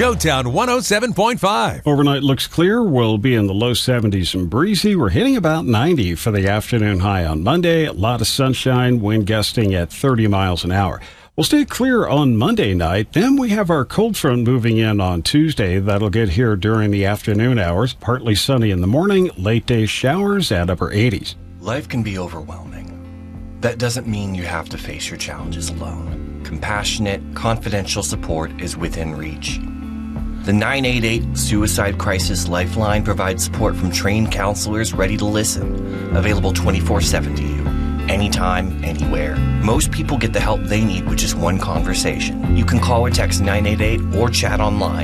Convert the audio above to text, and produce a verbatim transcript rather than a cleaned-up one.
Joetown one oh seven point five. Overnight looks clear. We'll be in the low seventies and breezy. We're hitting about ninety for the afternoon high on Monday. A lot of sunshine, wind gusting at thirty miles an hour. We'll stay clear on Monday night. Then we have our cold front moving in on Tuesday. That'll get here during the afternoon hours. Partly sunny in the morning, late day showers at upper eighties. Life can be overwhelming. That doesn't mean you have to face your challenges alone. Compassionate, confidential support is within reach. The nine eight eight Suicide Crisis Lifeline provides support from trained counselors ready to listen, available twenty-four seven to you, anytime, anywhere. Most people get the help they need with just one conversation. You can call or text nine eight eight or chat online